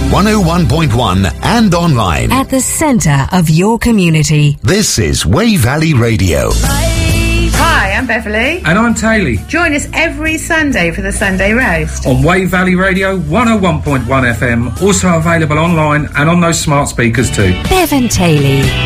101.1 and online. At the centre of your community. This is Way Valley Radio. Hi, I'm Beverly. And I'm Taylor. Join us every Sunday for the Sunday Roast. On Way Valley Radio 101.1 FM, also available online and on those smart speakers too. Bev and Taylor.